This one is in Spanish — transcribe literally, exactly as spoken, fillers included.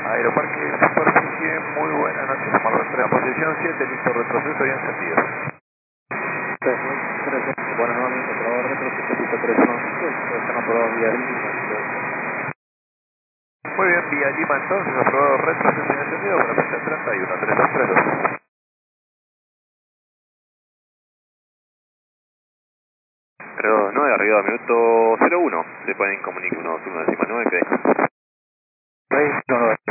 Aeroparque Superficie, muy buenas noches, Marlon tres. La posición siete, listo, retroceso y encendido. Bueno, nuevamente, operador retroceso, pista tres uno cinco, están aprobados vía Lima. Muy bien, vía Lima entonces, aprobado retroceso y encendido para pista treinta y uno, tres dos tres dos. Pero nueve, arriba, minuto cero uno. Se pueden comunicar unos uno encima nueve que dejan. seis, no, no,